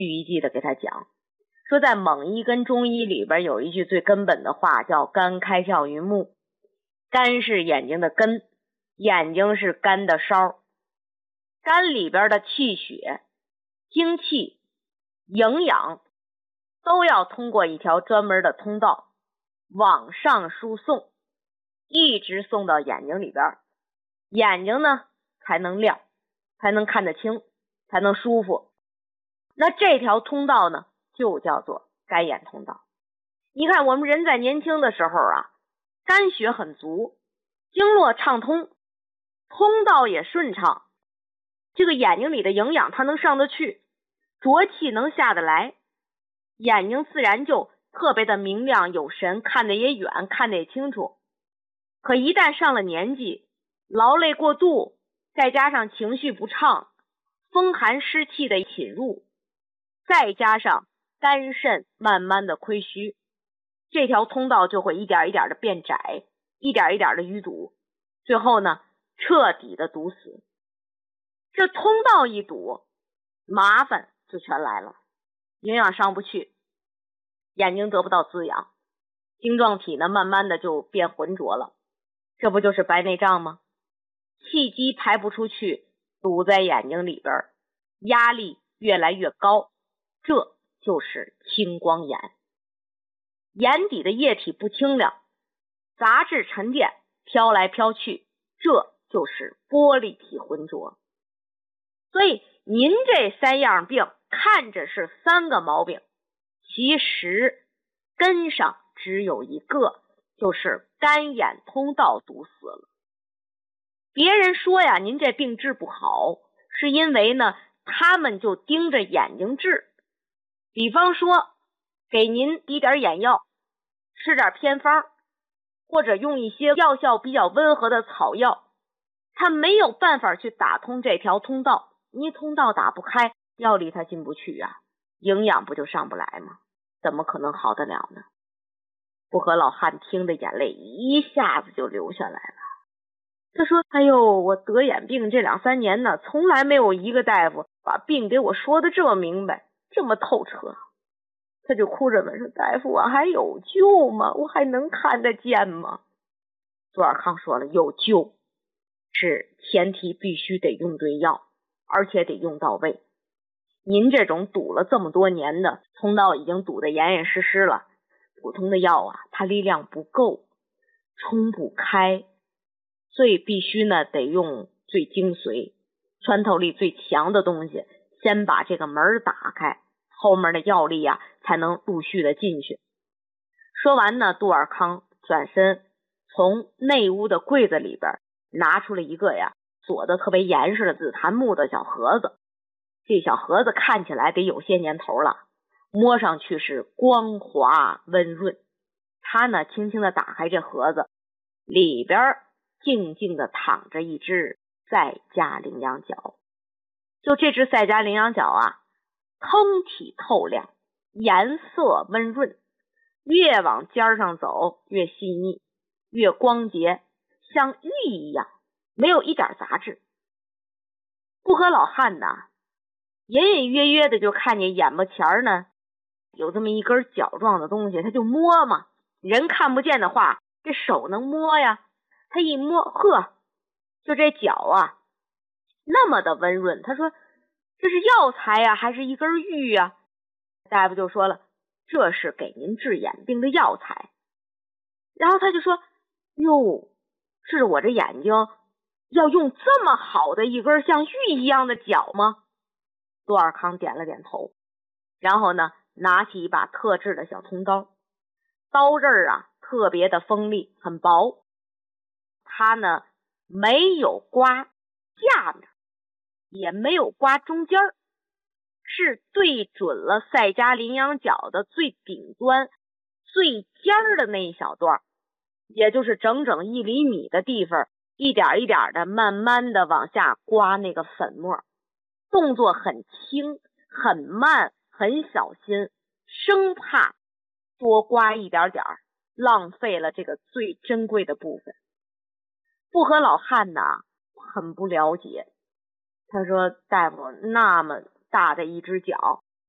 一一记的给他讲，说在蒙医跟中医里边有一句最根本的话，叫肝开窍于目。肝是眼睛的根，眼睛是肝的梢，肝里边的气血、精气、营养都要通过一条专门的通道往上输送，一直送到眼睛里边，眼睛呢才能亮，才能看得清，才能舒服。那这条通道呢就叫做肝眼通道。你看我们人在年轻的时候啊，肝血很足，经络畅通，通道也顺畅，这个眼睛里的营养它能上得去，浊气能下得来，眼睛自然就特别的明亮有神，看得也远，看得也清楚。可一旦上了年纪，劳累过度，再加上情绪不畅，风寒湿气的侵入，再加上肝肾慢慢的亏虚，这条通道就会一点一点的变窄，一点一点的淤堵，最后呢彻底的堵死。这通道一堵，麻烦就全来了，营养上不去，眼睛得不到滋养，晶状体呢慢慢的就变浑浊了，这不就是白内障吗？气机排不出去，堵在眼睛里边，压力越来越高，这就是青光眼。眼底的液体不清亮，杂质沉淀飘来飘去，这就是玻璃体浑浊。所以您这3样病看着是3个毛病，其实根上只有一个，就是肝眼通道堵死了。别人说呀，您这病治不好，是因为呢他们就盯着眼睛治。比方说给您滴点眼药，吃点偏方，或者用一些药效比较温和的草药，他没有办法去打通这条通道，你通道打不开，药力它进不去啊，营养不就上不来吗？怎么可能好得了呢？不和老汉听的眼泪一下子就流下来了。他说，哎呦，我得眼病这2、3年呢，从来没有一个大夫把病给我说的这么明白，这么透彻。他就哭着问说，大夫啊，还有救吗？我还能看得见吗？杜尔康说了，有救，是前提必须得用对药，而且得用到位。您这种堵了这么多年的通道已经堵得严严实实了，普通的药啊，它力量不够，冲不开，所以必须呢得用最精髓、穿透力最强的东西，先把这个门打开，后面的药力啊才能陆续的进去。说完呢，杜尔康转身从内屋的柜子里边拿出了一个呀锁得特别严实的紫檀木的小盒子。这小盒子看起来得有些年头了，摸上去是光滑温润。他呢轻轻的打开这盒子，里边静静的躺着一只赛迦羚羊角。就这只赛迦羚羊角啊，通体透亮，颜色温润，越往尖上走越细腻，越光洁，像玉一样，没有一点杂质。不和老汉呢隐隐约约的就看见眼巴前呢有这么一根角状的东西，他就摸嘛，人看不见的话，这手能摸呀。他一摸，呵，就这脚啊那么的温润。他说，这是药材呀，还是一根玉呀？大夫就说了，这是给您治眼病的药材。然后他就说，哟，治我这眼睛要用这么好的一根像玉一样的角吗？杜尔康点了点头，然后呢拿起一把特制的小铜刀，刀刃啊特别的锋利，很薄。他呢没有刮下面，也没有刮中间，是对准了赛迦羚羊角的最顶端最尖的那一小段，也就是整整1厘米的地方，一点一点的慢慢的往下刮那个粉末，动作很轻很慢很小心，生怕多刮一点点浪费了这个最珍贵的部分。不和老汉呢很不了解，他说，大夫，那么大的一只脚，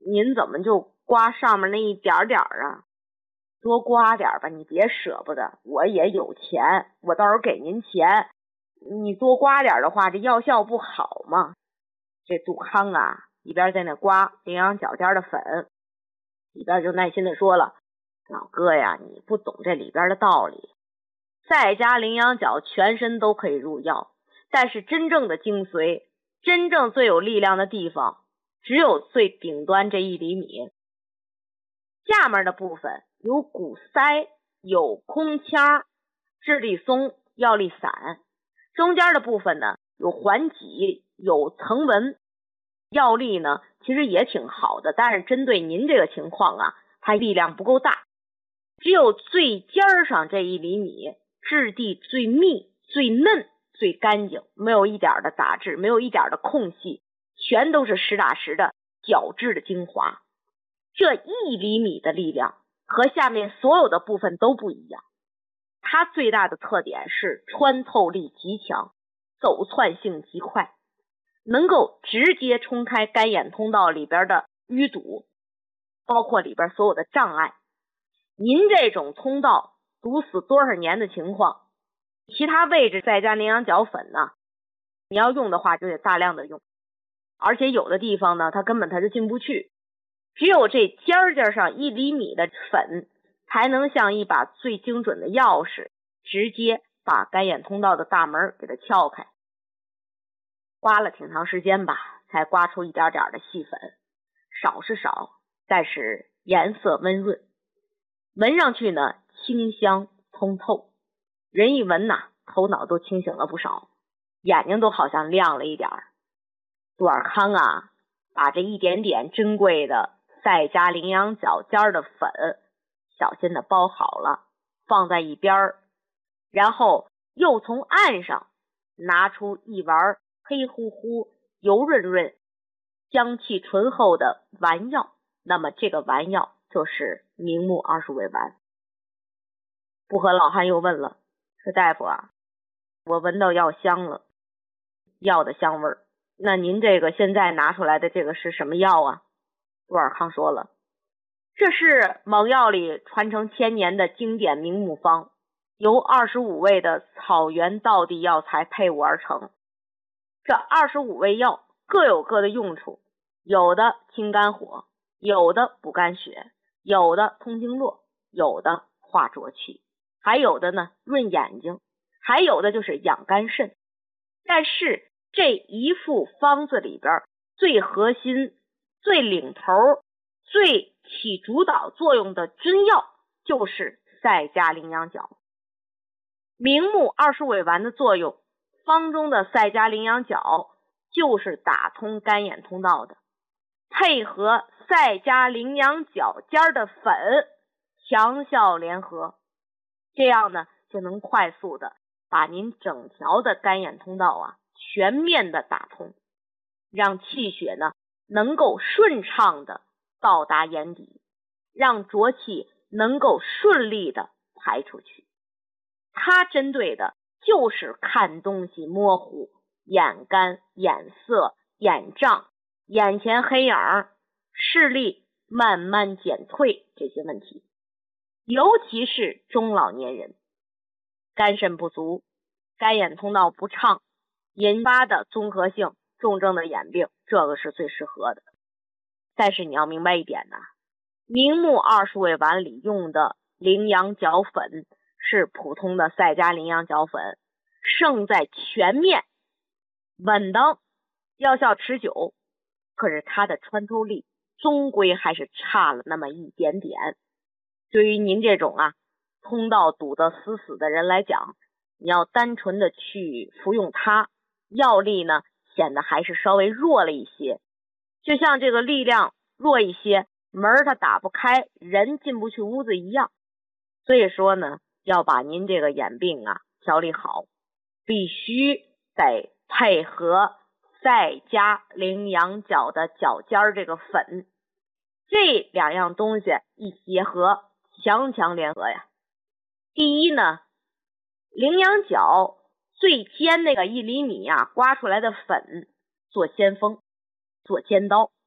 您怎么就刮上面那一点点啊？多刮点吧，你别舍不得，我也有钱，我到时候给您钱，你多刮点的话，这药效不好嘛。这杜康啊，一边在那刮羚羊角尖的粉，一边就耐心的说了，老哥呀，你不懂这里边的道理，再加羚羊角全身都可以入药，但是真正的精髓，真正最有力量的地方，只有最顶端这1厘米。下面的部分有骨塞，有空腔，质地松，药力散。中间的部分呢，有环脊，有层纹，药力呢其实也挺好的，但是针对您这个情况啊，它力量不够大。只有最尖上这1厘米，质地最密、最嫩、最干净，没有一点的杂质，没有一点的空隙，全都是实打实的角质的精华。这1厘米的力量和下面所有的部分都不一样，它最大的特点是穿透力极强，走窜性极快，能够直接冲开干眼通道里边的淤堵，包括里边所有的障碍。您这种通道堵死多少年的情况，其他位置再加羚羊角粉呢，你要用的话就得大量的用，而且有的地方呢它根本就进不去，只有这尖尖上1厘米的粉才能像一把最精准的钥匙，直接把干眼通道的大门给它撬开。刮了挺长时间吧，才刮出一点点的细粉，少是少，但是颜色温润，闻上去呢清香通透，人一闻呐，头脑都清醒了不少，眼睛都好像亮了一点。杜尔康啊，把这一点点珍贵的赛加羚羊角尖的粉小心的包好了，放在一边，然后又从岸上拿出一丸黑乎乎、油润润、香气醇厚的丸药。那么这个丸药就是明目20味丸。不和老汉又问了，说大夫啊，我闻到药香了，药的香味儿，那您这个现在拿出来的这个是什么药啊？杜尔康说了，这是蒙药里传承1000年的经典名目方，由25味的草原道地药材配伍而成。这25味药各有各的用处，有的清肝火，有的补肝血，有的通经络，有的化浊气，还有的呢润眼睛，还有的就是养肝肾。但是这一副方子里边最核心、最领头、最起主导作用的真药就是赛加羚羊角。明目20味丸的作用，方中的赛加羚羊角就是打通干眼通道的，配合赛加羚羊角尖的粉，强效联合，这样呢就能快速的把您整条的干眼通道啊全面的打通，让气血呢能够顺畅的到达眼底，让浊气能够顺利的排出去。它针对的就是看东西模糊、眼干、眼涩、眼胀、眼前黑影、视力慢慢减退这些问题，尤其是中老年人，肝肾不足、干眼通道不畅引发的综合性重症的眼病，这个是最适合的。但是你要明白一点呢，明目20味丸里用的羚羊角粉是普通的赛加羚羊角粉，胜在全面、稳当、药效持久，可是它的穿透力终归还是差了那么一点点。对于您这种通道堵得死死的人来讲，你要单纯的去服用它，药力呢显得还是稍微弱了一些，就像这个力量弱一些，门它打不开，人进不去屋子一样。所以说呢，要把您这个眼病调理好，必须得配合赛加羚羊角的角尖这个粉，这2样东西一结合，强强联合呀。第一呢，羚羊角最尖那个1厘米刮出来的粉做先锋，做尖刀，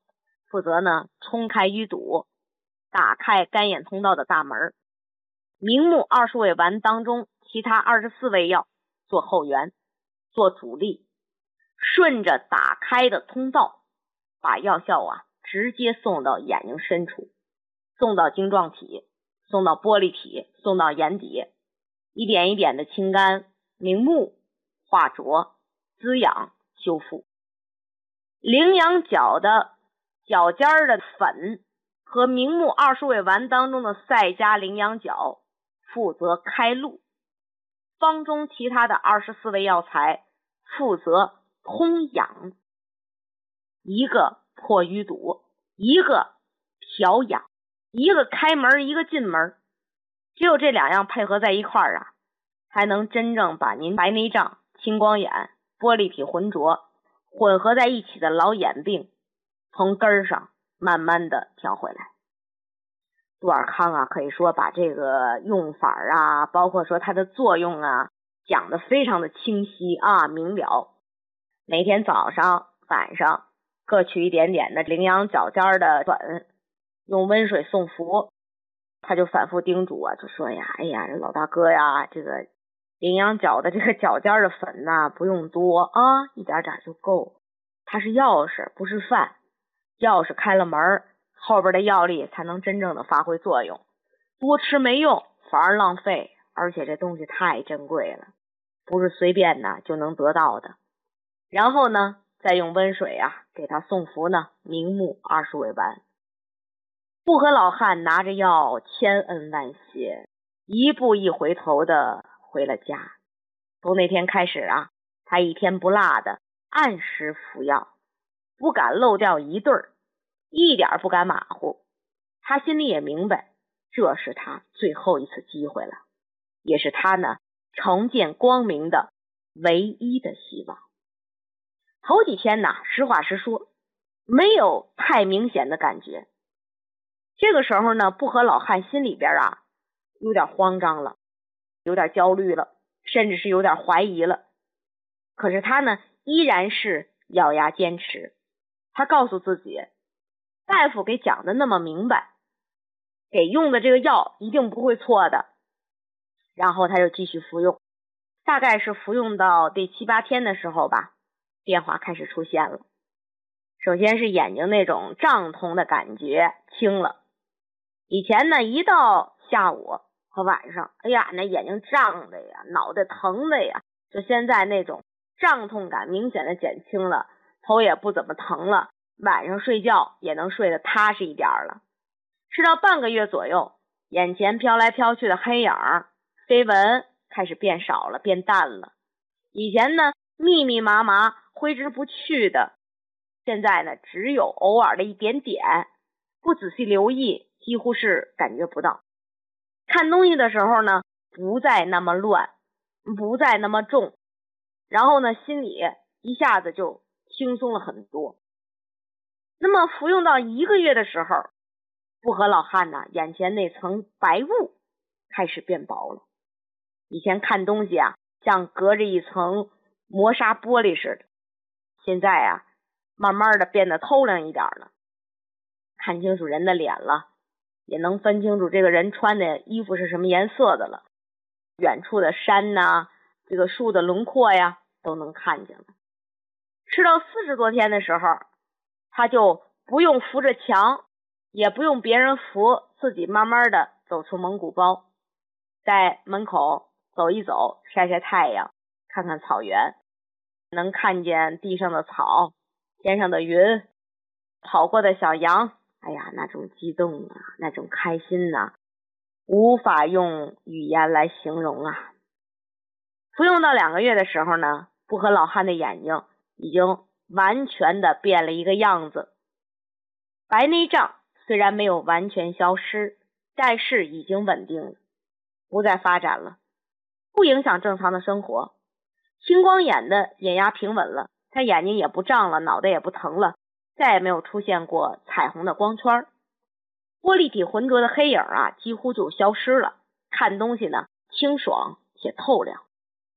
负责呢冲开淤堵，打开干眼通道的大门。明目20味丸当中其他24味药做后援，做主力，顺着打开的通道，把药效直接送到眼睛深处，送到晶状体，送到玻璃体，送到眼底，一点一点的清肝明目，化浊滋养修复。羚羊角的角尖的粉和明目20味丸当中的赛迦羚羊角负责开路，方中其他的24味药材负责通养，一个破淤堵，一个调养，一个开门，一个进门。只有这2样配合在一块儿才能真正把您白内障、青光眼、玻璃体浑浊混合在一起的老眼病从根儿上慢慢的调回来。杜尔康可以说把这个用法包括说它的作用讲得非常的清晰明了。每天早上晚上各取一点点的羚羊角尖的粉，用温水送服。他就反复叮嘱就说哎呀老大哥这个羚羊角的这个角尖的粉不用多一点点就够，它是钥匙不是饭，钥匙开了门，后边的药力才能真正的发挥作用，多吃没用，反而浪费，而且这东西太珍贵了，不是随便就能得到的。然后呢再用温水给他送服明目20味丸。不和老汉拿着药千恩万谢，一步一回头的回了家。从那天开始他一天不落的按时服药，不敢漏掉一对儿，一点不敢马虎。他心里也明白，这是他最后一次机会了，也是他重见光明的唯一的希望。头几天实话实说，没有太明显的感觉。这个时候不和老汉心里边有点慌张了，有点焦虑了，甚至是有点怀疑了。可是他依然是咬牙坚持。他告诉自己，大夫给讲的那么明白，给用的这个药一定不会错的。然后他就继续服用，大概是服用到第7、8天的时候变化开始出现了。首先是眼睛那种胀痛的感觉轻了。以前一到下午和晚上，哎呀那眼睛胀的呀，脑袋疼的呀，就现在那种胀痛感明显的减轻了，头也不怎么疼了，晚上睡觉也能睡得踏实一点了。吃到半个月左右，眼前飘来飘去的黑影飞蚊开始变少了，变淡了。以前密密麻麻挥之不去的，现在只有偶尔的一点点，不仔细留意几乎是感觉不到。看东西的时候不再那么乱，不再那么重，然后心里一下子就轻松了很多。那么服用到1个月的时候，不和老汉眼前那层白雾开始变薄了。以前看东西像隔着一层磨砂玻璃似的，现在慢慢的变得透亮一点了，看清楚人的脸了，也能分清楚这个人穿的衣服是什么颜色的了，远处的山这个树的轮廓都能看见了。吃到40多天的时候，他就不用扶着墙，也不用别人扶，自己慢慢的走出蒙古包，在门口走一走，晒晒太阳，看看草原，能看见地上的草，天上的云，跑过的小羊，哎呀那种激动那种开心无法用语言来形容服用到2个月的时候不和老汉的眼睛已经完全的变了一个样子。白内障虽然没有完全消失，但是已经稳定了，不再发展了，不影响正常的生活。青光眼的眼压平稳了，他眼睛也不胀了，脑袋也不疼了，再也没有出现过彩虹的光圈。玻璃体浑浊的黑影几乎就消失了，看东西清爽且透亮。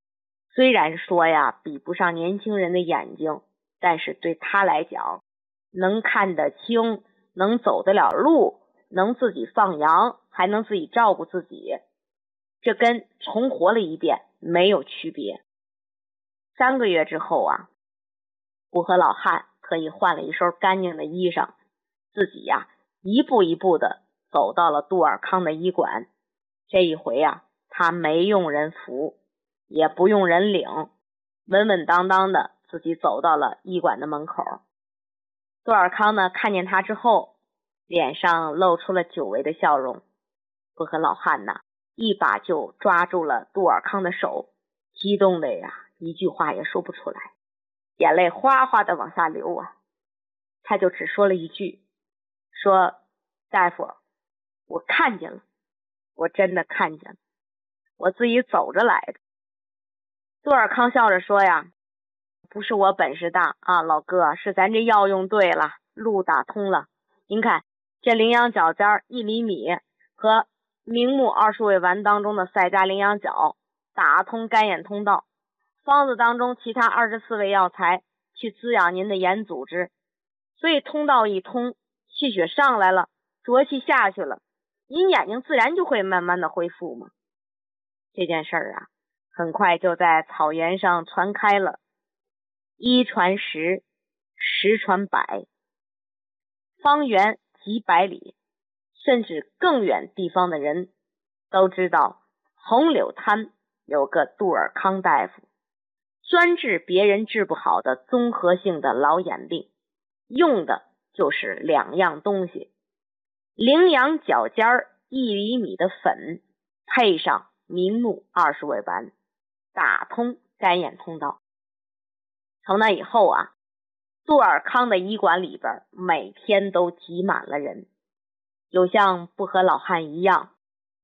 虽然说比不上年轻人的眼睛，但是对他来讲， 能看得清，能走得了路，能自己放羊，还能自己照顾自己，这跟重活了一遍没有区别。3个月之后啊，不和老汉特意换了一身干净的衣裳，自己呀一步一步的走到了杜尔康的医馆。这一回啊，他没用人扶，也不用人领，稳稳当当的自己走到了医馆的门口。杜尔康呢，看见他之后，脸上露出了久违的笑容。不和老汉呢，一把就抓住了杜尔康的手，激动的呀，一句话也说不出来，眼泪哗哗的往下流啊。他就只说了一句，说：大夫，我看见了，我真的看见了，我自己走着来的。杜尔康笑着说呀，不是我本事大啊，老哥，是咱这药用对了，路打通了。您看这羚羊角尖1厘米和明目20味丸当中的赛迦羚羊角打通肝眼通道，方子当中其他24味药材去滋养您的眼组织，所以通道一通，气血上来了，浊气下去了，您眼睛自然就会慢慢的恢复嘛。这件事啊，很快就在草原上传开了，1传10，10传100，方圆几百里，甚至更远地方的人都知道红柳滩有个杜尔康大夫，专治别人治不好的综合性的老眼病，用的就是2样东西：羚羊角尖1厘米的粉，配上明目20味丸，打通肝眼通道。从那以后啊，杜尔康的医馆里边每天都挤满了人，有像不和老汉一样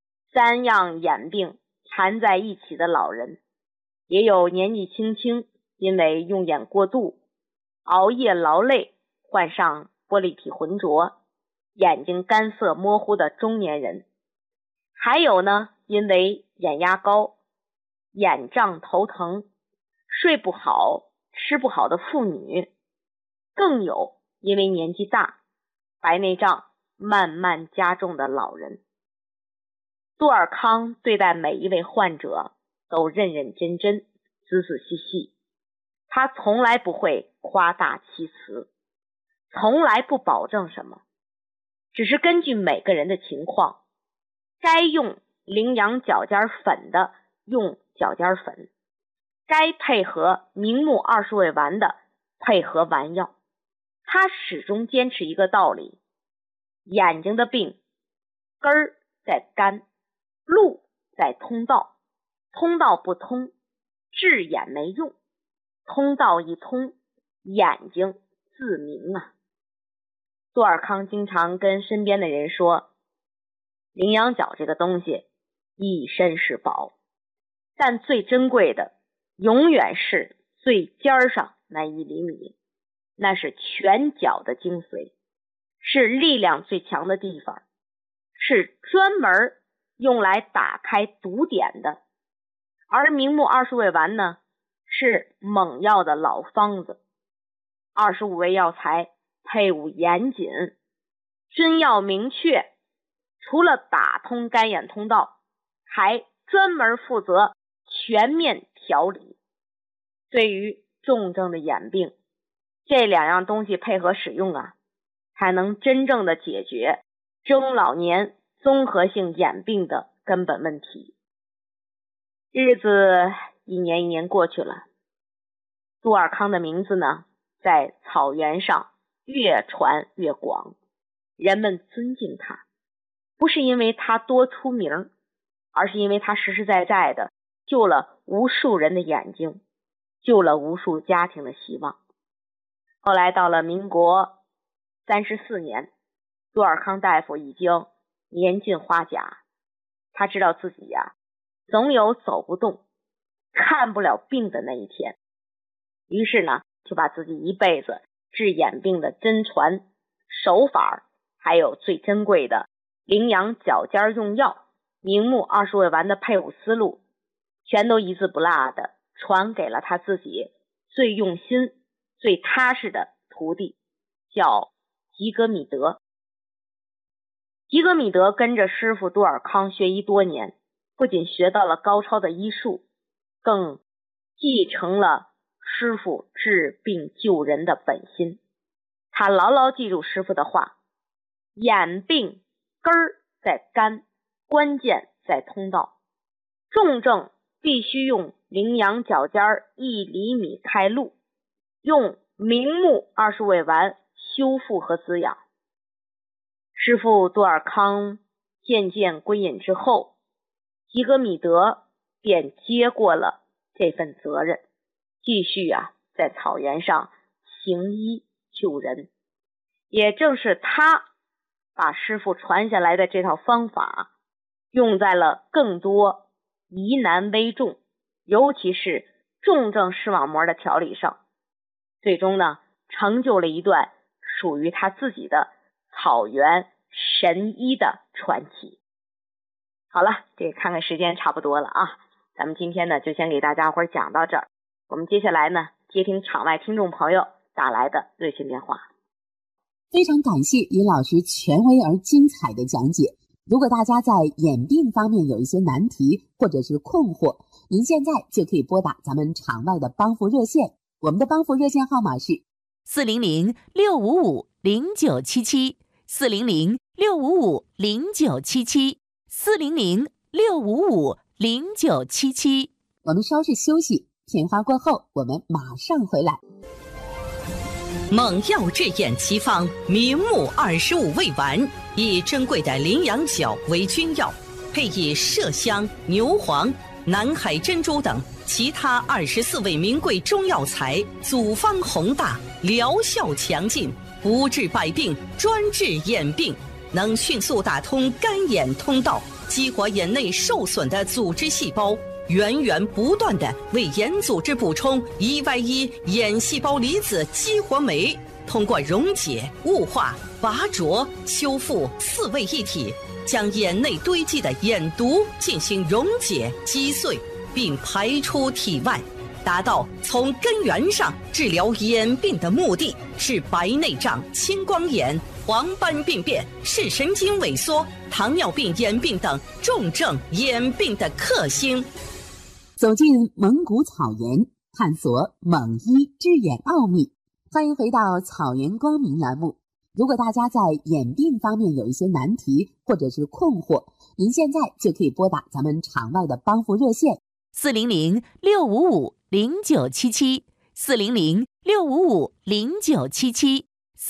3样眼病缠在一起的老人，也有年纪轻轻因为用眼过度、熬夜劳累患上玻璃体浑浊、眼睛干涩模糊的中年人，还有呢因为眼压高、眼胀头疼、睡不好、吃不好的妇女，更有因为年纪大、白内障慢慢加重的老人。杜尔康对待每一位患者都认认真真、仔仔细细，他从来不会夸大其词，从来不保证什么，只是根据每个人的情况，该用羚羊角尖粉的用角尖粉，该配合明目20味丸的配合丸药。他始终坚持一个道理，眼睛的病根儿在肝，路在通道，通道不通，治眼没用，通道一通，眼睛自明啊。杜尔康经常跟身边的人说，羚羊角这个东西一身是宝，但最珍贵的永远是最尖上那1厘米，那是全角的精髓，是力量最强的地方，是专门用来打开毒点的。而明目20味丸呢，是猛药的老方子，25味药材配伍严谨，针药明确，除了打通肝眼通道，还专门负责全面调理。对于重症的眼病，这2样东西配合使用啊，才能真正的解决中老年综合性眼病的根本问题。日子一年一年过去了，杜尔康的名字呢，在草原上越传越广，人们尊敬他，不是因为他多出名，而是因为他实实在在的救了无数人的眼睛，救了无数家庭的希望。后来到了民国34年，杜尔康大夫已经年近花甲，他知道自己呀，总有走不动、看不了病的那一天，于是呢，就把自己一辈子治眼病的真传手法，还有最珍贵的羚羊角尖用药、明目20味丸的配伍思路，全都一字不落的传给了他自己最用心、最踏实的徒弟叫吉格米德。吉格米德跟着师傅多尔康学医多年，不仅学到了高超的医术，更继承了师傅治病救人的本心。他牢牢记住师傅的话，眼病根儿在肝，关键在通道，重症必须用羚羊角尖1厘米开路，用明目25味丸修复和滋养。师傅多尔康渐渐归隐之后，吉格米德便接过了这份责任，继续在草原上行医救人。也正是他把师傅传下来的这套方法用在了更多疑难危重，尤其是重症视网膜的调理上，最终成就了一段属于他自己的草原神医的传奇。好了，这看看时间差不多了咱们今天就先给大家伙讲到这儿。我们接下来接听场外听众朋友打来的热线电话。 非常感谢尹老师权威而精彩的讲解。如果大家在眼病方面有一些难题或者是困惑，您现在就可以拨打咱们场外的帮扶热线，我们的帮扶热线号码是 400-655-0977 400-655-0977 400-655-0977。 我们稍事休息，片花过后我们马上回来。 猛药治眼奇方明目25味丸，以珍贵的羚羊角为君药，配以麝香、牛黄、南海珍珠等其他24味名贵中药材，组方宏大，疗效强劲，不治百病，专治眼病，能迅速打通干眼通道，激活眼内受损的组织细胞，源源不断地为眼组织补充1Y1眼细胞离子激活酶，通过溶解、雾化、拔灼、修复4位一体，将眼内堆积的眼毒进行溶解、击碎，并排出体外，达到从根源上治疗眼病的目的，是白内障、青光眼、黄斑病变、视神经萎缩、糖尿病眼病等重症眼病的克星。 走进蒙古草原，探索蒙医治眼奥秘。欢迎回到草原光明栏目。如果大家在眼病方面有一些难题或者是困惑，您现在就可以拨打咱们场外的帮扶热线 400-655-0977 400-655-0977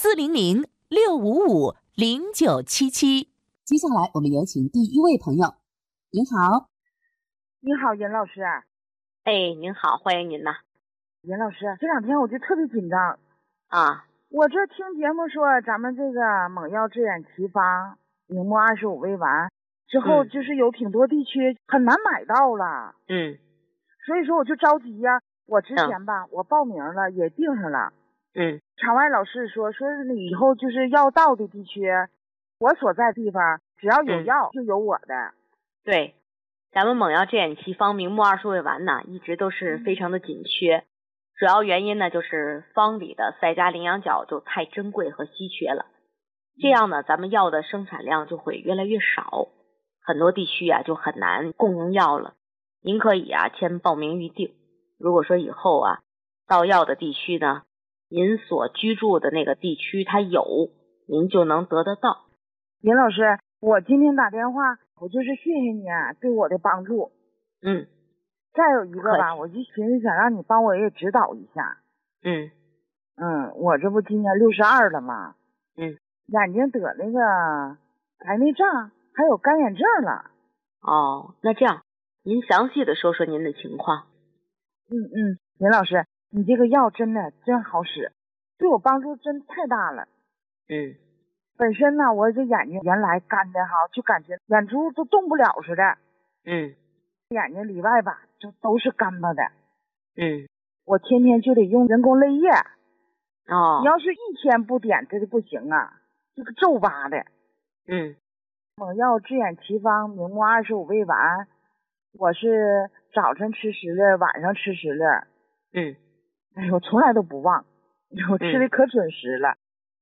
400-655-0977。 接下来我们有请第一位朋友。您好。 你好，尹老师。 您好，欢迎您呐。 尹老师，这2天我就特别紧张我这听节目说咱们这个猛药治眼奇方明目25味丸之后，就是有挺多地区很难买到了。所以说我就着急我之前我报名了，也订上了。场外老师说你以后就是药到的地区，我所在地方只要有药就有我的。 对，咱们猛药治眼奇方明目25味丸一直都是非常的紧缺，主要原因就是方里的赛迦羚羊角就太珍贵和稀缺了，这样咱们药的生产量就会越来越少，很多地区就很难供应药了。您可以先报名预定，如果说以后到药的地区呢，您所居住的那个地区它有，您就能得得到。 尹老师，我今天打电话我就是谢谢你对我的帮助。再有一个我就寻思想让你帮我也指导一下。我这不今年62了吗？眼睛得那个白内障还有干眼症了。 那这样您详细的说说您的情况。 尹老师，你这个药真好使，对我帮助真太大了。本身呢我这眼睛原来干的就感觉眼珠都动不了似的。眼睛里外就都是干巴的。我天天就得用人工泪液。你要是1天不点这就不行这个皱巴的。猛药治眼奇方明目25味丸，我是早晨吃10粒，晚上吃10粒。我从来都不忘，我吃的可准时了。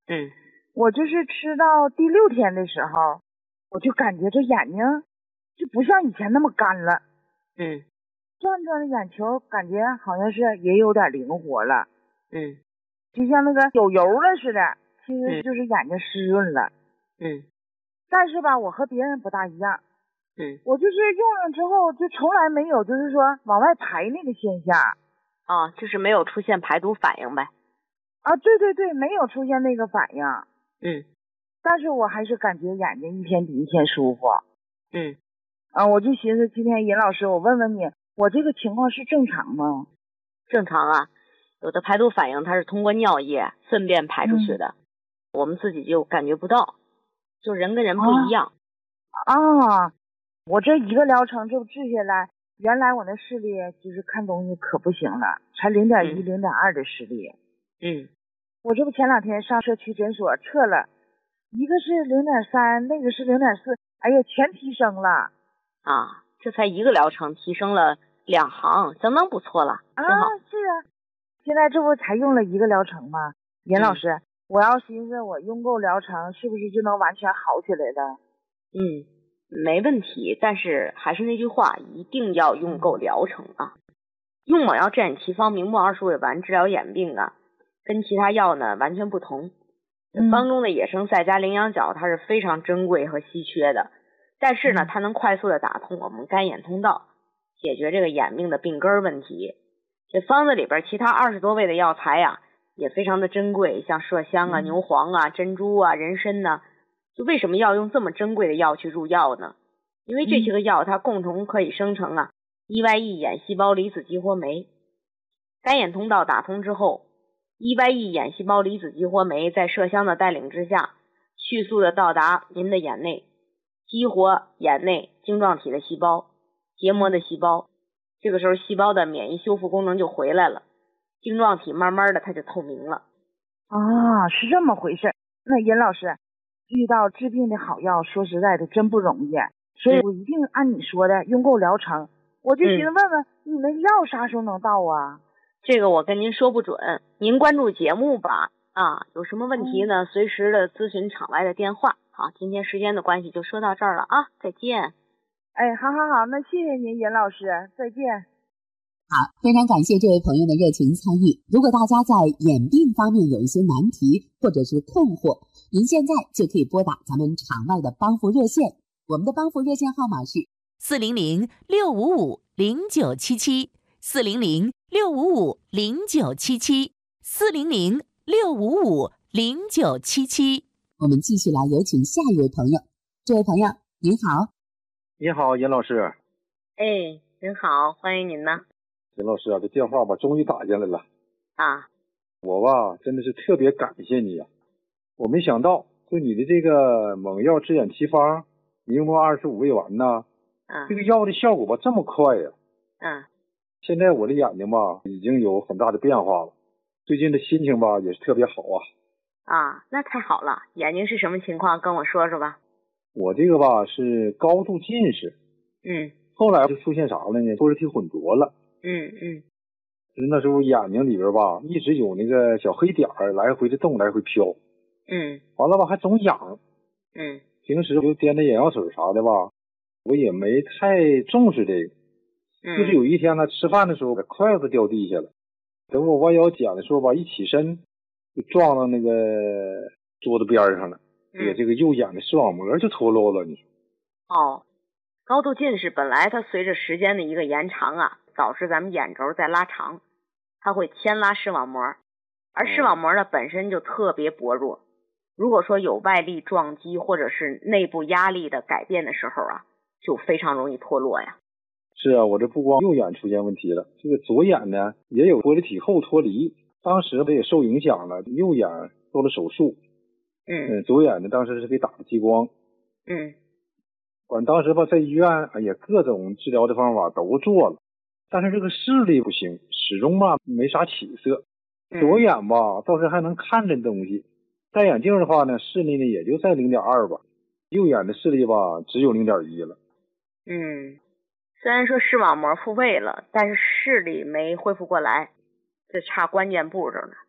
嗯， 我就是吃到第6天的时候，我就感觉这眼睛就不像以前那么干了。 嗯， 转转的眼球感觉好像是也有点灵活了。 嗯， 就像那个有油了似的，其实就是眼睛湿润了。 嗯， 但是吧，我和别人不大一样。 嗯， 我就是用上之后就从来没有就是说往外排那个现象。 啊，就是没有出现排毒反应呗。 啊，对对对，没有出现那个反应。 嗯， 但是我还是感觉眼睛一天比一天舒服。 嗯， 我就寻思今天尹老师，我问问你，我这个情况是正常吗？ 正常啊，有的排毒反应它是通过尿液、粪便排出去的，我们自己就感觉不到，就人跟人不一样。 我这一个疗程就治下来，原来我那视力就是看东西可不行了，才0.1、0.2的视力。 嗯， 我这不前2天上社区诊所测了，一个是0.3，那个是0.4，哎呀，全提升了。 啊，这才一个疗程提升了2行，相当不错了，挺好。 是啊，现在这不才用了一个疗程吗？尹老师，我要寻思我用够疗程，是不是就能完全好起来了？ 没问题，但是还是那句话，一定要用够疗程啊。用猛药治眼奇方明目25味丸治疗眼病啊，跟其他药呢完全不同。方中的野生赛加羚羊角它是非常珍贵和稀缺的，但是呢，它能快速的打通我们干眼通道，解决这个眼病的病根问题。这方子里边其他20多味的药材呀，也非常的珍贵，像麝香啊、牛黄啊、珍珠啊、人参呐。就为什么要用这么珍贵的药去入药呢？因为这些个药它共同可以生成EYE 眼细胞离子激活酶。干眼通道打通之后，EYE 眼细胞离子激活酶在麝香的带领之下，迅速的到达您的眼内，激活眼内晶状体的细胞、结膜的细胞。这个时候细胞的免疫修复功能就回来了，晶状体慢慢的它就透明了。 是这么回事。那尹老师，遇到治病的好药，说实在的真不容易，所以我一定按你说的用够疗程。我就寻思问问你们药啥时候能到啊？ 这个我跟您说不准，您关注节目吧。有什么问题呢，随时的咨询场外的电话。好，今天时间的关系就说到这儿了啊，再见。 好，那谢谢您尹老师，再见。 好，非常感谢这位朋友的热情参与。如果大家在眼病方面有一些难题或者是困惑，您现在就可以拨打咱们场外的帮扶热线，我们的帮扶热线号码是 400-655-0977 400-655-0977 400-655-0977。 我们继续来有请下一位朋友。这位朋友您好。 你好，尹老师。 您好，欢迎您呢。 尹老师啊，这电话吧终于打进来了。我吧真的是特别感谢你我没想到就你的这个猛药治眼奇方明目25味丸呢，这个药的效果吧这么快现在我的眼睛吧已经有很大的变化了，最近的心情吧也是特别好那太好了。眼睛是什么情况跟我说说吧。 我这个吧是高度近视，后来就出现啥了呢？透视体混浊了。就是那时候眼睛里边吧一直有那个小黑点儿来回的动来回飘。完了吧还总痒。平时就掂着眼药水啥的吧，我也没太重视这个。就是有一天呢，吃饭的时候筷子掉地下了，等我弯腰捡的时候吧，一起身就撞到那个桌子边上了，这个右眼的视网膜就脱落了。你说高度近视本来它随着时间的一个延长导致咱们眼轴在拉长，它会牵拉视网膜，而视网膜呢本身就特别薄弱，如果说有外力撞击或者是内部压力的改变的时候就非常容易脱落呀。 是我这不光右眼出现问题了，这个左眼呢也有玻璃体后脱离，当时它也受影响了，右眼做了手术。左眼呢当时是给打了激光。完当时吧在医院各种治疗的方法都做了，但是这个视力不行，始终吧没啥起色。左眼吧倒是还能看见东西，戴眼镜的话呢视力呢也就在0.2吧，右眼的视力吧只有0.1了。 虽然说视网膜复位了，但是视力没恢复过来，这差关键步骤呢。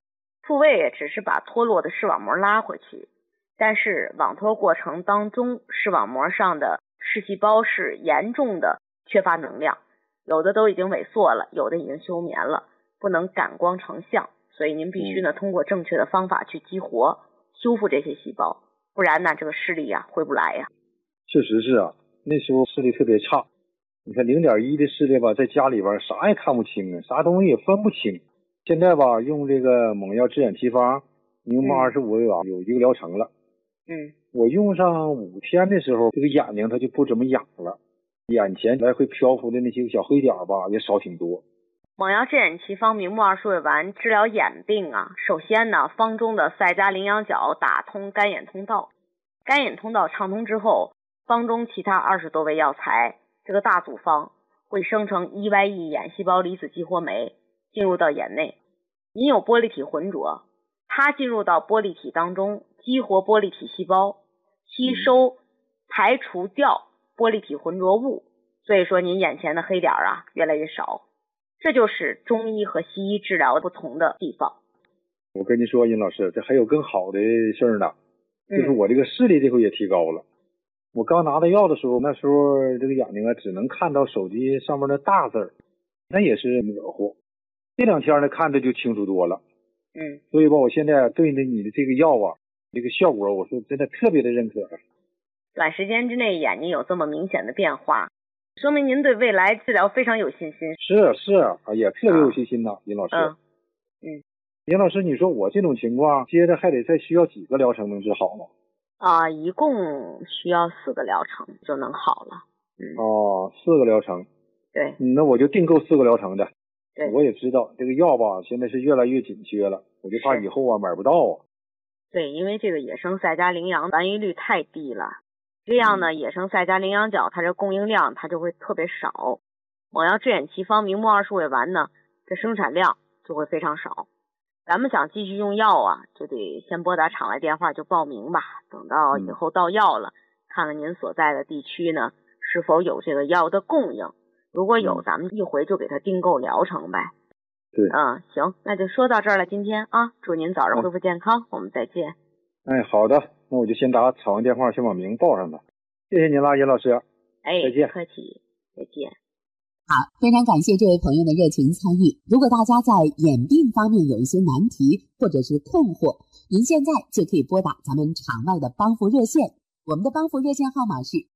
复位只是把脱落的视网膜拉回去，但是网脱过程当中，视网膜上的视细胞是严重的缺乏能量，有的都已经萎缩了，有的已经休眠了，不能感光成像，所以您必须呢通过正确的方法去激活修复这些细胞，不然呢这个视力回不来呀。 确实是啊，那时候视力特别差，你看0.1的视力吧，在家里边啥也看不清啊，啥东西也分不清。现在吧，用这个猛药治眼奇方明目25微瓦有一个疗程了。我用上5天的时候，这个眼睛它就不怎么痒了，眼前来回漂浮的那些小黑点吧也少挺多。 猛药治眼奇方明目20味丸治疗眼病首先呢，方中的赛加羚羊角打通干眼通道，干眼通道畅通之后，方中其他20多味药材这个大组方会生成 EYE 眼细胞离子激活酶，进入到眼内。您有玻璃体浑浊，它进入到玻璃体当中，激活玻璃体细胞，吸收排除掉玻璃体浑浊物，所以说您眼前的黑点越来越少。这就是中医和西医治疗不同的地方。 我跟你说，尹老师，这还有更好的事儿呢，就是我这个视力这回也提高了。我刚拿到药的时候，那时候这个眼睛只能看到手机上面的大字儿，那也是模糊。这2天呢，看着就清楚多了。所以吧，我现在对你的这个药这个效果，我是真的特别的认可。 短时间之内眼睛有这么明显的变化，说明您对未来治疗非常有信心。 是也特别有信心尹老师。尹老师，你说我这种情况，接着还得再需要几个疗程能治好吗？ 一共需要4个疗程就能好了。 4个疗程。 对。 那我就订购4个疗程的。 对。 我也知道这个药吧，现在是越来越紧缺了，我就怕以后买不到对，因为这个野生赛加羚羊繁育率太低了，这样呢，野生赛加羚羊角它这供应量它就会特别少。猛药治眼奇方明目20味丸呢，这生产量就会非常少。咱们想继续用药就得先拨打场外电话就报名吧，等到以后到药了，看看您所在的地区呢是否有这个药的供应，如果有，咱们一回就给他订购疗程呗。 对。 行，那就说到这儿了，今天祝您早日恢复健康，我们再见。 好的，那我就先打场外电话，先把名报上吧。谢谢您了，尹老师。再见。 不客气，再见。 好，非常感谢这位朋友的热情参与。如果大家在眼病方面有一些难题或者是困惑，您现在就可以拨打咱们场外的帮扶热线，我们的帮扶热线号码是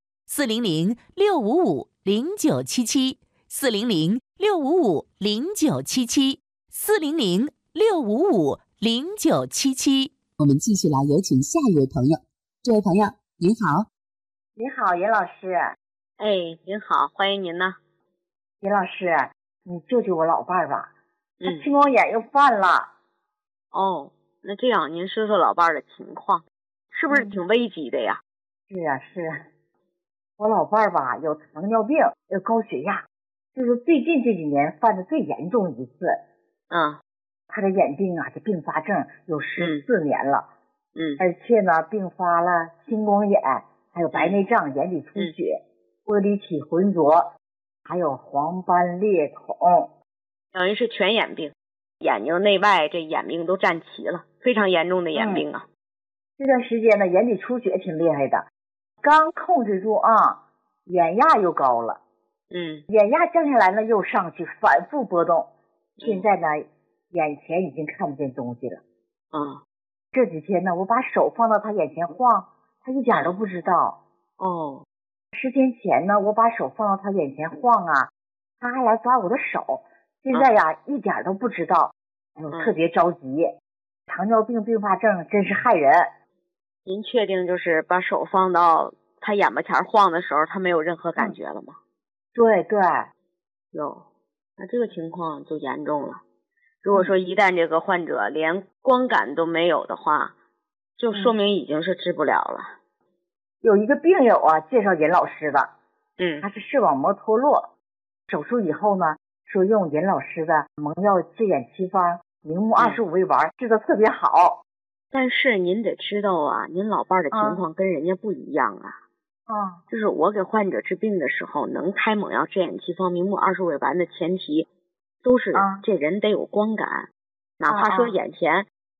400-655-0977，400-655-0977。 我们继续来有请下一位朋友。这位朋友您好。 您好，尹老师。 您好，欢迎您呢。 尹老师，你救救我老伴儿吧，他青光眼又犯了。 那这样您说说老伴儿的情况，是不是挺危急的呀？ 是啊，我老伴儿吧有糖尿病，有高血压，就是最近这几年犯的最严重一次。他的眼病这并发症有14年了。而且呢并发了青光眼，还有白内障、眼底出血、玻璃体浑浊，还有黄斑裂孔， 等于是全眼病，眼睛内外这眼病都占齐了，非常严重的眼病啊。 这段时间呢眼底出血挺厉害的，刚控制住眼压又高了，眼压降下来呢又上去，反复波动，现在呢眼前已经看不见东西了。这几天呢我把手放到他眼前晃，他一点都不知道。10天前呢我把手放到他眼前晃他还来抓我的手，现在一点都不知道。特别着急。糖尿病并发症真是害人。 您确定就是把手放到他眼巴前晃的时候他没有任何感觉了吗？ 对。 那这个情况就严重了。如果说一旦这个患者连光感都没有的话，就说明已经是治不了了。 有一个病友介绍尹老师的，他是视网膜脱落，手术以后呢，说用尹老师的蒙药治眼奇方明目25味丸治得特别好。 但是您得知道您老伴的情况跟人家不一样就是我给患者治病的时候，能开猛药治眼奇方明目20味丸的前提都是这人得有光感，哪怕说眼前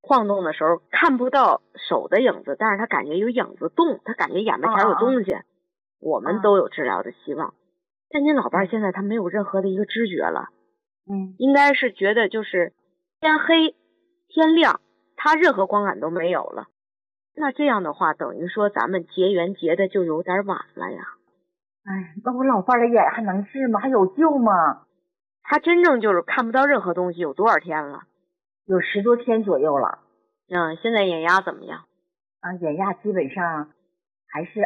晃动的时候看不到手的影子，但是他感觉有影子动，他感觉眼巴前有东西，我们都有治疗的希望。但您老伴现在他没有任何的一个知觉了，应该是觉得就是天黑天亮，他任何光感都没有了。那这样的话，等于说咱们结缘结的就有点晚了呀。 哎，那我老伴的眼还能治吗？还有救吗？ 他真正就是看不到任何东西有多少天了？ 有10多天左右了。 现在眼压怎么样？ 眼压基本上还是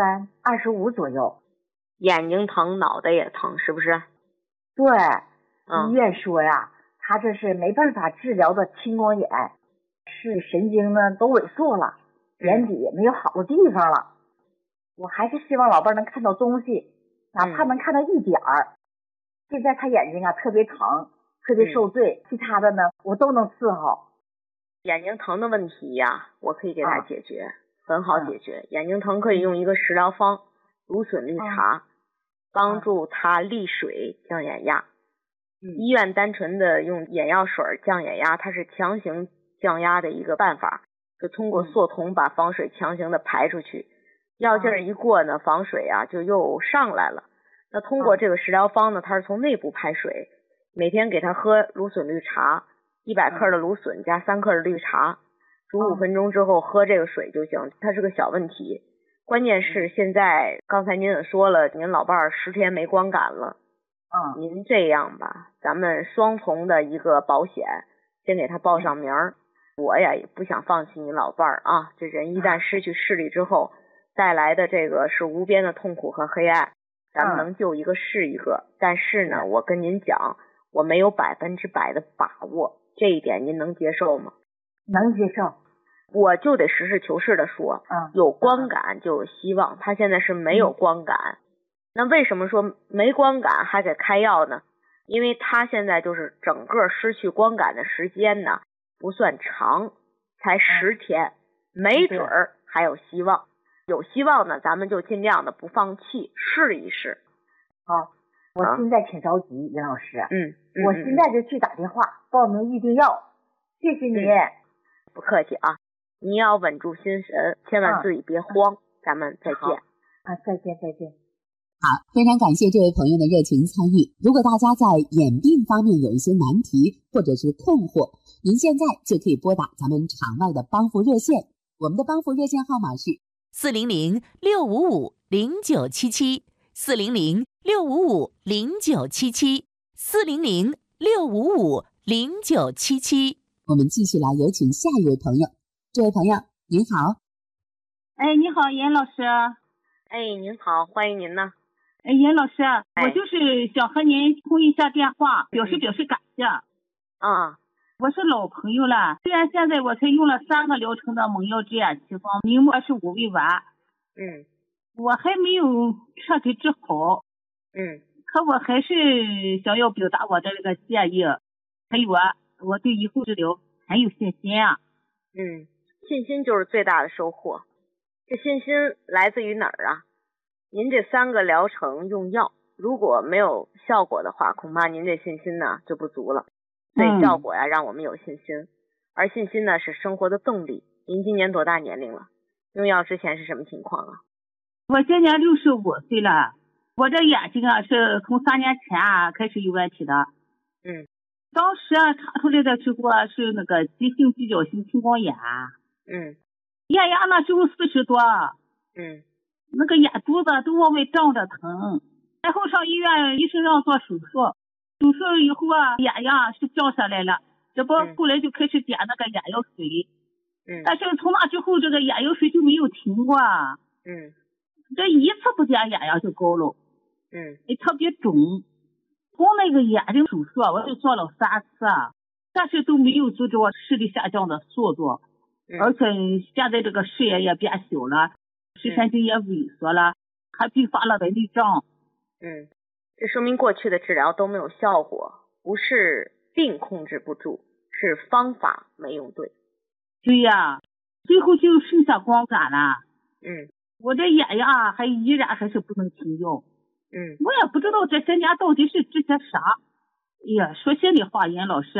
23、25左右。 眼睛疼，脑袋也疼，是不是？ 对，医院说呀，他这是没办法治疗的青光眼，视神经呢都萎缩了，眼底也没有好的地方了。我还是希望老伴能看到东西，哪怕能看到一点儿。现在他眼睛特别疼，特别受罪，其他的呢我都能伺候。 眼睛疼的问题呀，我可以给他解决，很好解决。眼睛疼可以用一个食疗方芦笋绿茶，帮助他利水降眼压。医院单纯的用眼药水降眼压，它是强行降压的一个办法，就通过缩瞳把房水强行的排出去，药劲一过呢，房水就又上来了。那通过这个食疗方呢，它是从内部排水，每天给他喝芦笋绿茶，100克的芦笋加3克的绿茶，煮5分钟之后喝这个水就行。它是个小问题，关键是现在刚才您也说了，您老伴10天没光感了。您这样吧，咱们双重的一个保险，先给他报上名儿。我呀也不想放弃您老伴儿啊，这人一旦失去视力之后，带来的这个是无边的痛苦和黑暗。咱们能救一个是一个，但是呢，我跟您讲，我没有100%的把握，这一点您能接受吗？ 能接受。 我就得实事求是的说，有光感就有希望，他现在是没有光感。那为什么说没光感还给开药呢？因为他现在就是整个失去光感的时间呢不算长，才10天，没准儿还有希望。有希望呢，咱们就尽量的不放弃，试一试。 好，我现在挺着急，袁老师。 我现在就去打电话报名预定药。谢谢您。 不客气啊，您要稳住心神，千万自己别慌。咱们再见。 再见再见。 好，非常感谢这位朋友的热情参与。如果大家在眼病方面有一些难题或者是困惑，您现在就可以拨打咱们场外的帮扶热线，我们的帮扶热线号码是 400-655-0977 400-655-0977 400-655-0977。 我们继续来有请下一位朋友。这位朋友您好。 你好，严老师。 您好，欢迎您呢。 严老师，我就是想和您通一下电话，表示感谢。我是老朋友了，虽然现在我才用了3个疗程的蒙药治眼奇方，明目25味丸。我还没有彻底治好。可我还是想要表达我的这个谢意，还有我对以后治疗很有信心啊。 信心就是最大的收获。这信心来自于哪儿啊？您这3个疗程用药，如果没有效果的话，恐怕您这信心呢就不足了。所以效果让我们有信心，而信心呢是生活的动力。您今年多大年龄了？用药之前是什么情况啊？ 我今年65岁了，我这眼睛是从3年前开始有问题的。当时查出来的时候是那个急性比较性青光眼。眼压那时候40多。那个眼珠子都往外胀着疼，然后上医院，医生让做手术，手术以后眼压是降下来了，这不后来就开始点那个眼药水。但是从那之后这个眼药水就没有停过。这一次不点眼压就高了。特别肿。从那个眼睛手术我就做了3次，但是都没有阻止我视力下降的速度。而且现在这个视野也变小了，视神经也萎缩了，还并发了白内障。 这说明过去的治疗都没有效果，不是病控制不住，是方法没用对。 对呀，最后就剩下光感了。我这眼压依然还是不能停药。我也不知道这些年到底是治些啥。说心里话，严老师，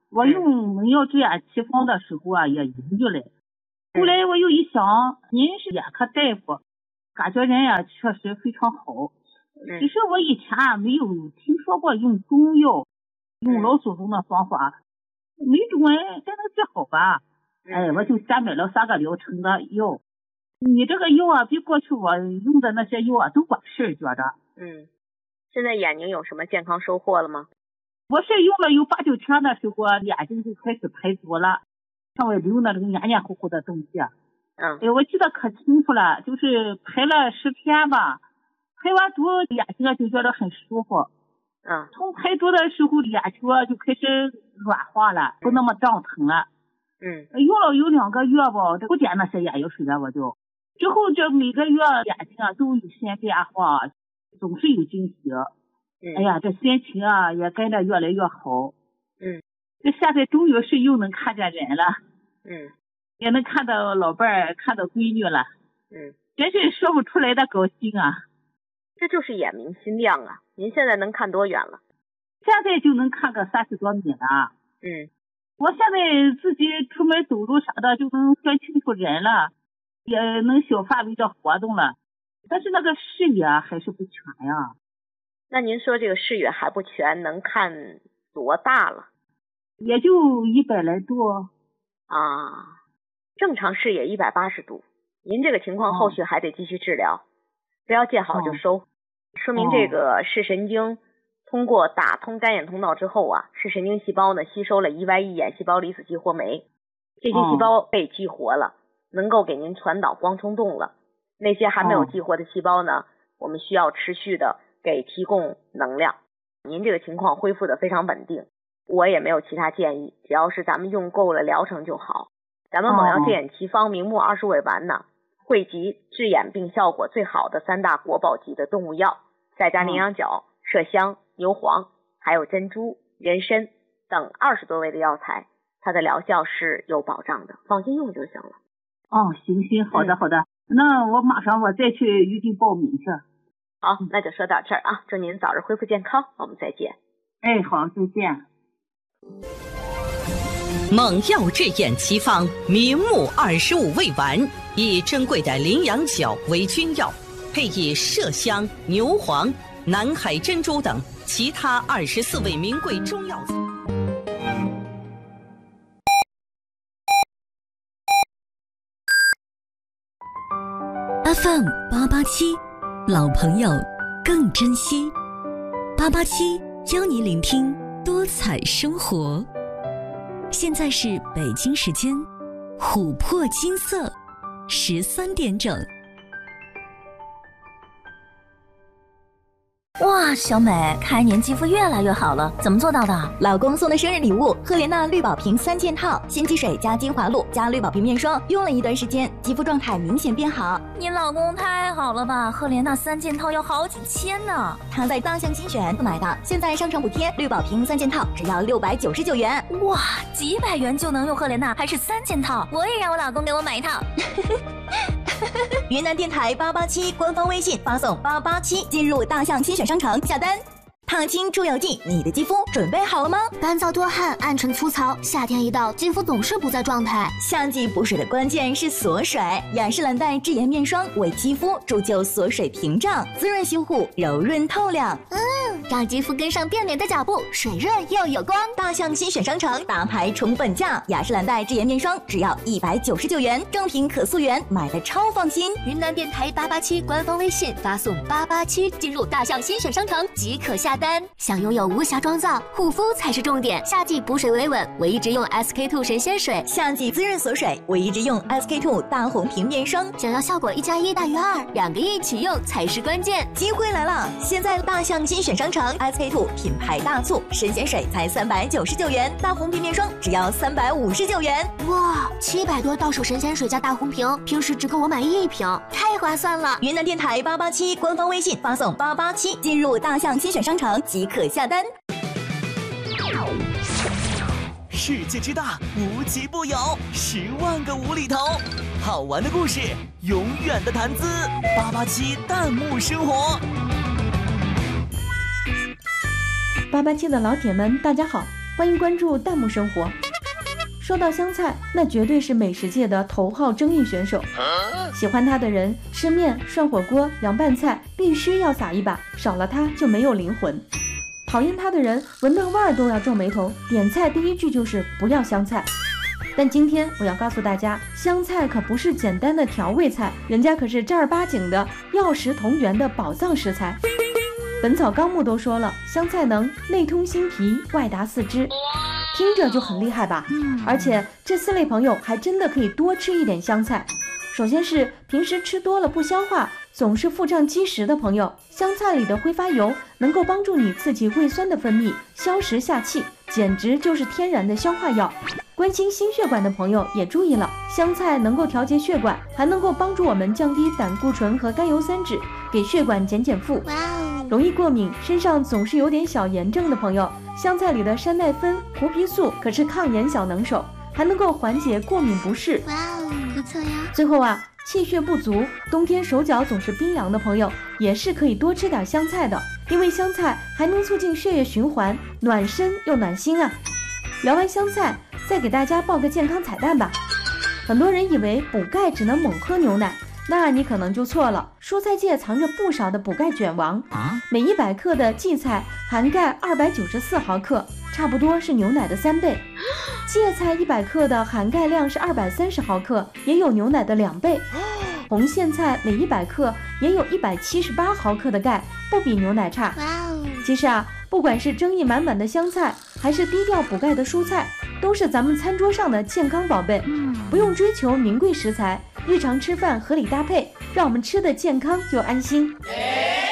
我用蒙药治眼奇方的时候啊，也用着嘞。后来我又一想，您是眼科大夫，感觉人呀确实非常好。只是我以前啊没有听说过用中药，用老祖宗的方法，没准真能治好吧。我就先买了3个疗程的药。你这个药啊，比过去我用的那些药啊都管事，觉着。 现在眼睛有什么健康收获了吗？ 我是用了有8、9天的时候，眼睛就开始排毒了，上面流那种黏黏糊糊的东西。我记得可清楚了，就是排了10天吧。排完毒，眼睛就觉得很舒服。从排毒的时候，眼球就开始软化了，不那么胀疼了。用了有2个月吧，不点那些眼药水了，我就之后这每个月眼睛都有些变化，总是有惊喜。这心情啊也跟着越来越好。这现在终于是又能看见人了。也能看到老伴儿，看到闺女了。真是说不出来的高兴啊。 这就是眼明心亮啊！您现在能看多远了？ 现在就能看个30多米了。我现在自己出门走路啥的就能分清楚人了，也能小范围的活动了，但是那个视野还是不全呀。 那您说这个视野还不全，能看多大了？ 也就100来度。 正常视野180度。您这个情况后续还得继续治疗，不要见好就收。说明这个视神经通过打通干眼通道之后啊，视神经细胞呢吸收了EYE眼细胞离子激活酶，这些细胞被激活了，能够给您传导光冲动了。那些还没有激活的细胞呢，我们需要持续的给提供能量。您这个情况恢复的非常稳定，我也没有其他建议，只要是咱们用够了疗程就好。咱们猛药治眼奇方明目20味丸呢，汇集治眼病效果最好的3大国宝级的动物药，再加羚羊角、麝香、牛黄，还有珍珠、人参等20多味的药材，它的疗效是有保障的，放心用就行了。 行，好的好的，那我马上再去预定报名去。 好，那就说到这儿啊，祝您早日恢复健康，我们再见。 好，再见。 猛药治眼奇方明目25味丸，以珍贵的羚羊角为君药，配以麝香、牛黄、南海珍珠等其他24味名贵中药材。 FM 887，老朋友更珍惜。887邀你聆听多彩生活。现在是北京时间琥珀金色13点整。 哇，小美，看年肌肤越来越好了，怎么做到的？ 老公送的生日礼物，赫莲娜绿宝瓶3件套，鲜肌水加精华露加绿宝瓶面霜，用了一段时间，肌肤状态明显变好。 你老公太好了吧，赫莲娜3件套要好几千呢。 他在大象精选买的，现在商城补贴，绿宝瓶3件套只要699元。 哇，几百元就能用赫莲娜，还是3件套，我也让我老公给我买一套。 云南电台887官方微信发送887进入大象精选商城下单。烫青助油剂，你的肌肤准备好了吗？ 干燥多汗、暗沉粗糙，夏天一到，肌肤总是不在状态。 夏季补水的关键是锁水，雅诗兰黛智妍面霜为肌肤铸就锁水屏障，滋润修护，柔润透亮。 让肌肤跟上变美的脚步，水润又有光。 大象精选商城大牌重本价，雅诗兰黛智妍面霜只要199元，正品可溯源，买的超放心。 云南电台887官方微信发送887进入大象精选商城即可下单。想拥有无瑕妆造，护肤才是重点。夏季补水维稳，唯一直用 SK2 神仙水； 夏季滋润锁水，唯一直用 SK2 大红瓶面霜。 想要效果1+1大于2，2个一起用才是关键。 机会来了！现在大象精选商城 SK2 品牌大促，神仙水才399元，大红瓶面霜只要359元。 哇，700多到手神仙水加大红瓶，平时只够我买1瓶，太划算了！ 云南电台887官方微信发送887进入大象精选商城即可下单。 世界之大，无奇不有，10万个无厘头，好玩的故事，永远的谈资。887弹幕生活。 887的老铁们，大家好， 欢迎关注弹幕生活。说到香菜，那绝对是美食界的头号争议选手。喜欢它的人，吃面、涮火锅、凉拌菜必须要撒一把，少了它就没有灵魂。讨厌它的人，闻到味儿都要皱眉头，点菜第一句就是不要香菜。但今天我要告诉大家，香菜可不是简单的调味菜，人家可是正儿八经的药食同源的宝藏食材。本草纲目都说了，香菜能内通心脾，外达四肢，听着就很厉害吧？而且这4类朋友还真的可以多吃一点香菜。首先是平时吃多了不消化，总是腹胀积食的朋友，香菜里的挥发油能够帮助你刺激胃酸的分泌，消食下气，简直就是天然的消化药。关心心血管的朋友也注意了，香菜能够调节血管，还能够帮助我们降低胆固醇和甘油三酯，给血管减负。容易过敏，身上总是有点小炎症的朋友，香菜里的山奈酚、胡皮素可是抗炎小能手，还能够缓解过敏不适。 不错呀。 最后啊，气血不足，冬天手脚总是冰凉的朋友，也是可以多吃点香菜的，因为香菜还能促进血液循环，暖身又暖心啊。聊完香菜，再给大家报个健康彩蛋吧。很多人以为补钙只能猛喝牛奶，那你可能就错了。蔬菜界藏着不少的补钙卷王，每100克的荠菜含钙294毫克，差不多是牛奶的3倍。芥菜100克的含钙量是230毫克，也有牛奶的2倍。红苋菜每100克也有178毫克的钙，不比牛奶差。其实啊，不管是争议满满的香菜，还是低调补钙的蔬菜，都是咱们餐桌上的健康宝贝。不用追求名贵食材，日常吃饭合理搭配，让我们吃得健康又安心。